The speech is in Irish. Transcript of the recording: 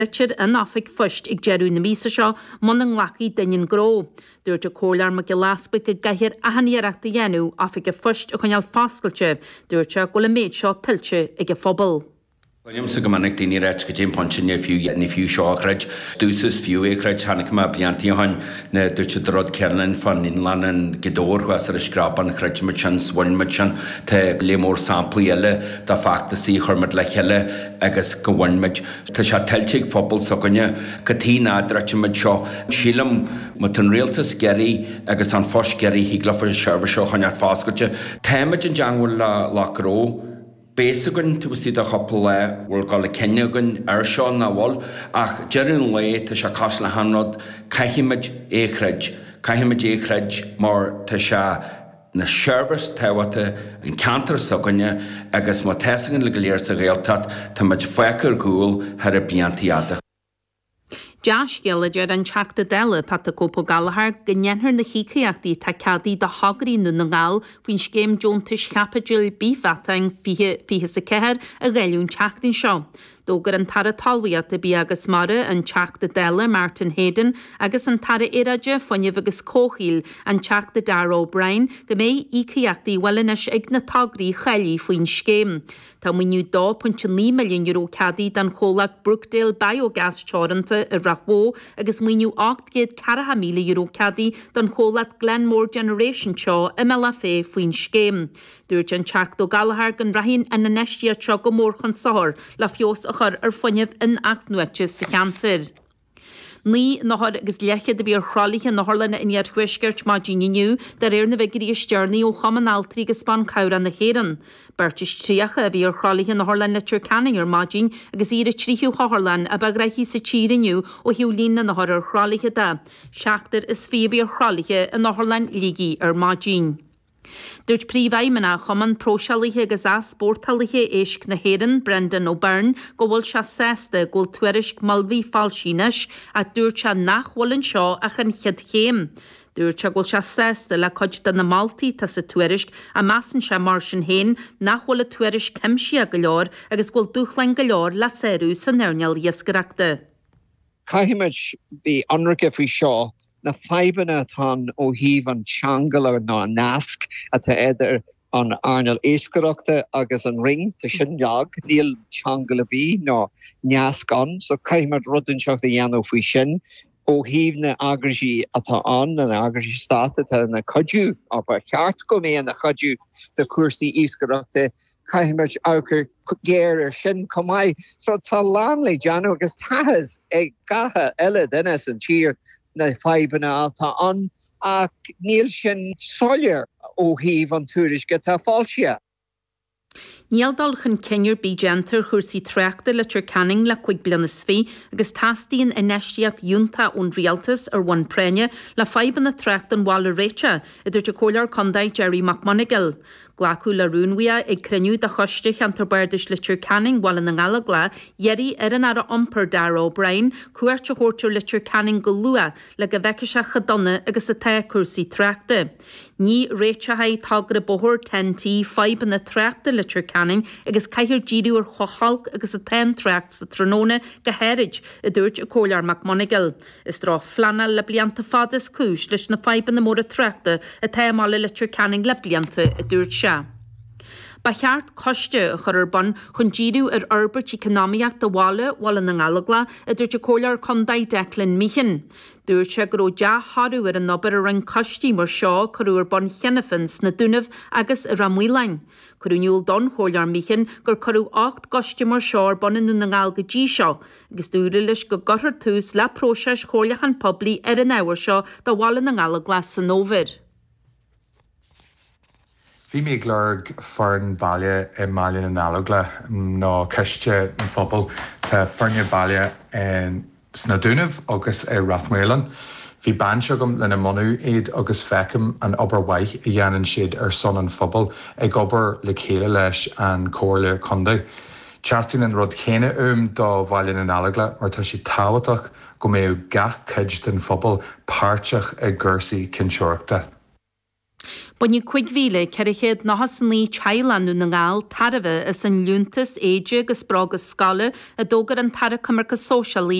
Richard yn Afric fyrst ag gerw na misa seo mon yn laci dynyn gro. Dŵr y cólar mae gilasbyg y gair a haniarach dy enw Afric y fyrst y chwnial ffasgolche. Dŵr y gwlemeid seo tylche ag y phobl. William Sugamannic dini rech go Jim Punchin ni few shaw rech dúsas few rech hanik ma blianti han na dúch drod kernan fan inland and gedor was skrapan rech merchants one merchant te lemor sample yelle da fact see hermit le helle agus go one merch te sha telchig football sokonya katina drech mercho shilam mutun realta scary agus an fosh scary higlafer server show hanat fascoche temage and jangul la gro Basically, to see the couple were called a Kenyagan Ershaw Nawal, ach Jerin Lay to Shakasla Hanrod, Kahimage Ekredge, more to Sha na Sherbers Tawata and Cantor Sokonya, agus Motessing and Legalier Sagaltat to much Faker Ghoul had a Biantiada. Josh Gallagher an teachta deile pat a cópa Gallagher gynenhar na hícaíochtaí tá ceadaí de hagarí nó na ngáil faoin scéim Jontas Capagil bífatang fihe sa ceir a ghailún teachtain seo. Dógur an tara talwiad a bí agus mara an teachta deile Martin Hayden agus an tara éraide foiineh agus cóchíl an teachta Dara O'Brien go mé ícaíochtaí welinis ag na tagraí chailí faoin scéim. Tá muinniu 2.9 milliún euro ceadaí dan cholag Brookdale Biogas teoranta a Rachwo agus muinniu 840 míle euro ceadaí dan cholag Glenmore Generation seo i MLFA faoin scéim. Dúirt an teacht ó Gallagher gan rahín an na neistia seo go mór chun soir le fios a chur ar foiineh in 8 nuaite sa cantar. Ní náthar agus leiche de bhíar chrálaithe náthlanna iad chuisgeirt má dínniu dar na bheitgurí stearnaí ó chamanáltarí go span cabhra na héan. Bertis tríacha a bhíar chrálaithe náthlan na Canning ar mádín agus iad tríú cháthlan a bagraithí sa tíiriniu ó hiúlína náthar ar chrálaithe da. Seachtar is fíomhíar chrálaithe a náthlan lígi ar mádín. Dúirt príomhaimena chuman prósealaithe agus spórtalaithe éisc na héan Brendan O'Byrne go bhfuil se sésta ggóil tuairisc malbhí fáilsíneis a dúirt se nachhfuiln seo a chun chiad chéim. Dúirt se ggóil se sésta le coid den na Maltaí tá sa tuairisc a measan se mar sin héin nachhfuil a tuairisc cimsí a go leor agus ggóil dúchlein go leor le séú san nearneal iascareachta. Caiimiid bí anracha faoi seo na faibanna tan ó híh an teangalar ná nasc a tá idir an Arnold éiscareachta agus an ring tá sin leag níl teangala bí ná neascan so caiimiid rudan seach a dhéanamh faoi sin ó híh na agraí atá an agraí státa tá na codú a cheart go mé na chodú de cuasaí éiscareachta caiimiid áchar géir sin comáid so tá lánla deanú agus tahas ag gatha eile duine an tír na faibanna atá an ach níl sin soilir ó híh an túris go tá fáilte. Níl dal chun ceir bí gentar chuirsaí treachta le Canning le 5 bliana sfí agus tastíonn inéisiad dúnta ón rialtas ar bhain préine le faibanna treacht an bhála réite idir de cólar condaid Jerry McMonigal. Glaú le rúnhuia ag cruniú de choisteach an tarbairdis le Canning bhála na ngalagla dhéirí ar an ara ompar Dara O'Brien cuairt a chóirtear le Canning go lua le go bheice chadonna agus a té cuasaí treachta. Ní réitehaid tagra bóthir 10T faibanna treachta le Canning agus caiir díú ar chochalc agus a 10 treacht sa tróna go héirid a dúirt a cólar McMonigal. Is rá flanal le blianta fadas cúis leis na faibanna móra treachta a téála le Canning le blianta a dúirt se. Ba cheart coiste a chur ban chun díú ar Albert economiaach de bhála na ngalagla a dúirt a cólar condaid Declan Meechan. Dúirt se go deathú ar an nobar a ran costí mar seo chuú ar bon chenefins na dúnamh agus a ramhuilein. Curúniúil don chólar Meechan gur chuú 8 coiste mar seo ar bon na ngáil go dí seo, agus dúra leis go gothar tús le próseis chóirleachan poblí ar an áhar seo de bhála na ngalagla san nóver. Bhí mé glurg fearn baile I Maileann an Alagla ná ceiste an phobal tá fearne baile sna dúnamh agus I Rathmhalan. Bhí banse agam lena monú iad agus fecim an obair waith I dhéanann siad ar son an phobal ag obair le chéile leis an cóirle condaid. Teastíonn an rud chéine dá Maileann an Alagla mar tá si táhaach go mé gach cuid den phobal páirteach ag gursaí cinseoireachta. Bunne cuighvíle ceirichéad nachas ní Thailandú na ngáil tarbh is an lúntas éide agus sprágus scala a dógar an tar cumarcha socialí